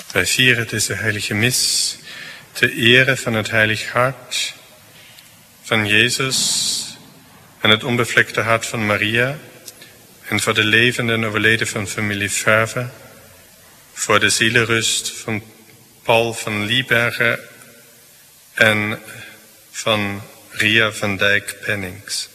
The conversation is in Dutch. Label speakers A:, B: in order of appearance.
A: Wij vieren deze heilige mis ter ere van het heilig hart van Jezus en het onbevlekte hart van Maria en voor de levenden en overleden van familie Verve, voor de zielerust van Paul van Lieberger en van Ria van Dijk Pennings.